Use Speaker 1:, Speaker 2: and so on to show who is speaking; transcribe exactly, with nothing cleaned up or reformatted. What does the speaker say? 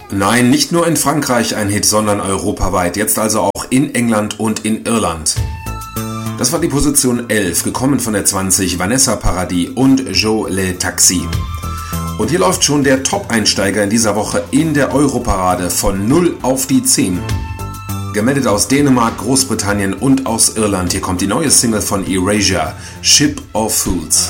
Speaker 1: Nein, nicht nur in Frankreich ein Hit, sondern europaweit. Jetzt also auch in England und in Irland. Das war die Position elf, gekommen von der zwanzig, Vanessa Paradis und Joe Le Taxi. Und hier läuft schon der Top-Einsteiger in dieser Woche in der Europarade von null auf die zehn. Gemeldet aus Dänemark, Großbritannien und aus Irland. Hier kommt die neue Single von Erasure, Ship of Fools.